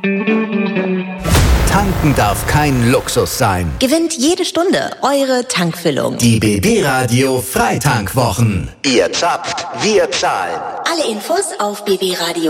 Tanken darf kein Luxus sein. Gewinnt jede Stunde eure Tankfüllung. Die BB Radio Freitankwwochen. Ihr zapft, wir zahlen. Alle Infos auf bbradio